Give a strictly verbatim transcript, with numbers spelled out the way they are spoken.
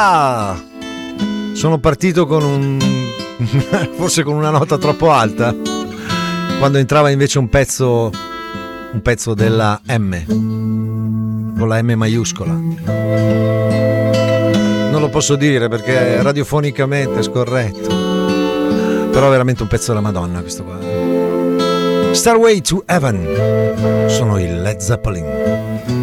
Ah! Sono partito con un forse con una nota troppo alta, quando entrava invece un pezzo un pezzo della M, con la M maiuscola. Non lo posso dire perché radiofonicamente è scorretto, però è veramente un pezzo della Madonna questo qua. Starway to Heaven sono i Led Zeppelin.